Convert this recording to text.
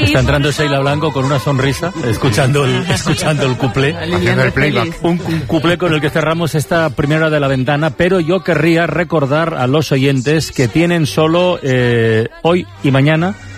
Está entrando Sheila Blanco con una sonrisa, escuchando el cuplé. Haciendo el playback. Un cuplé con el que cerramos esta primera hora de La Ventana, pero yo querría recordar a los oyentes que tienen solo hoy y mañana